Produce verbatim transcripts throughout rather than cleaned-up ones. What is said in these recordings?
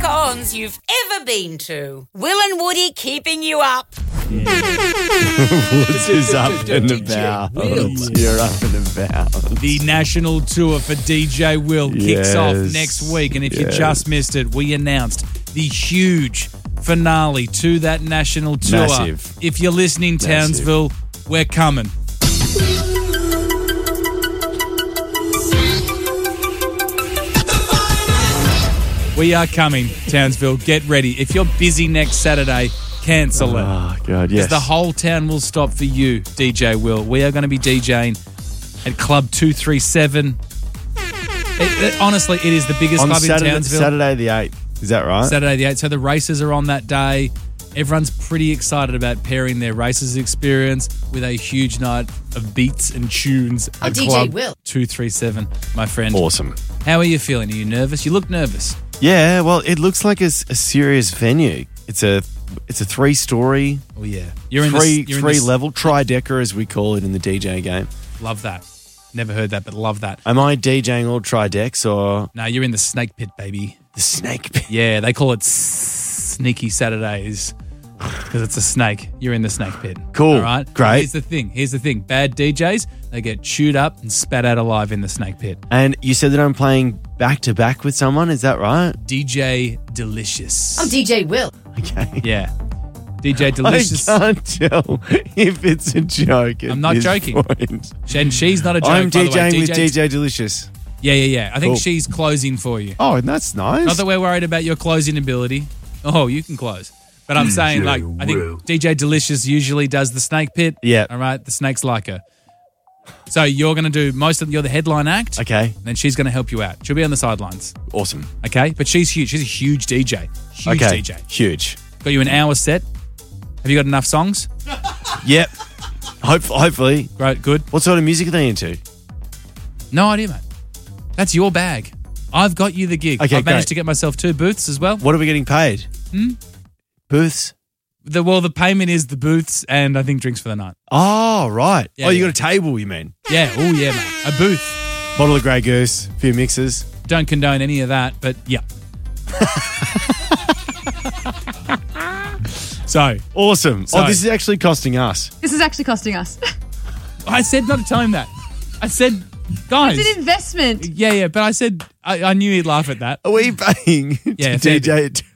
cons you've ever been to. Will and Woody keeping you up. Woods is up and about. You're up and about. The national tour for D J Will kicks Yes. off next week. And if you Yes. just missed it, we announced the huge finale to that national tour. Massive. If you're listening, Massive. Townsville, we're coming. We are coming, Townsville. Get ready. If you're busy next Saturday, cancel it. Oh, God, yes. Because the whole town will stop for you, D J Will. We are going to be DJing at Club two three seven. It, it, honestly, it is the biggest On club Saturday, in Townsville. Saturday the eighth. Is that right? Saturday the eighth. So the races are on that day. Everyone's pretty excited about pairing their races experience with a huge night of beats and tunes Oh, at D J Club Will. two three seven, my friend. Awesome. How are you feeling? Are you nervous? You look nervous. Yeah, well, it looks like a, s- a serious venue. It's a it's a three story, Oh, yeah. You're in three this, you're in three this- level tri-decker as we call it in the D J game. Love that. Never heard that, but love that. Am I DJing all tri-decks or No, you're in the snake pit, baby. the snake pit? Yeah, they call it Sneaky Saturdays because it's a snake. You're in the snake pit. Cool. All right? Great. Here's the thing. Here's the thing. Bad D Js, they get chewed up and spat out alive in the snake pit. And you said that I'm playing back to back with someone. Is that right? D J Delicious. I'm D J Will. Okay. Yeah. D J Delicious. I can't tell if it's a joke. at I'm not this joking. point. And she's not a joke, I'm by the way. DJing with D J D J Delicious. Yeah, yeah, yeah. I think Cool. she's closing for you. Oh, that's nice. Not that we're worried about your closing ability. Oh, you can close. But I'm saying, like, I think D J Delicious usually does the snake pit. Yeah. All right. The snakes like her. So you're going to do most of, you're the headline act. Okay. And she's going to help you out. She'll be on the sidelines. Awesome. Okay. But she's huge. She's a huge D J. Huge Okay. D J. Huge. Got you an hour set. Have you got enough songs? Yep. Hope, hopefully. Great. Good. What sort of music are they into? No idea, mate. That's your bag. I've got you the gig. Okay, I've managed great. to get myself two booths as well. What are we getting paid? Hmm? Booths? The, well, the payment is the booths and I think drinks for the night. Oh, right. Yeah, oh, you yeah. got a table, you mean? Yeah. Oh, yeah, mate. A booth. Bottle of Grey Goose, a few mixes. Don't condone any of that, but yeah. So, Awesome. So- oh, this is actually costing us. This is actually costing us. I said not to tell him that. I said, guys. It's an investment. Yeah, yeah, but I said, I, I knew he'd laugh at that. Are we paying Yeah, to fair D J it?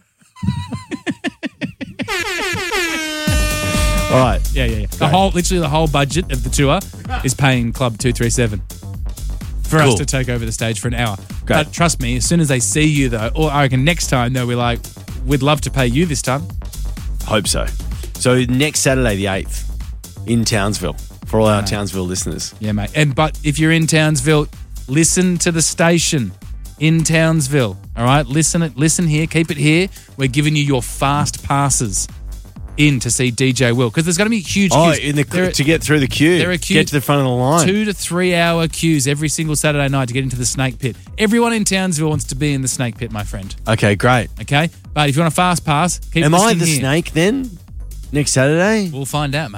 All right. Yeah, yeah, yeah. The whole, literally the whole budget of the tour is paying Club two three seven for Cool. us to take over the stage for an hour. Great. But trust me, as soon as they see you though, or I reckon next time they'll be like, we'd love to pay you this time. Hope so. So next Saturday, the eighth, in Townsville, for all our Townsville listeners. Yeah, mate. And but if you're in Townsville, listen to the station in Townsville. All right, listen it. Listen here. Keep it here. We're giving you your fast passes in to see D J Will because there's going to be huge Oh, queues. in the There are to get through the queue. there are Get queues- to the front of the line. two to three hour queues every single Saturday night to get into the snake pit. Everyone in Townsville wants to be in the snake pit, my friend. Okay, great. Okay, but if you want a fast pass, keep Am I listening the here. snake then? Next Saturday? We'll find out, mate.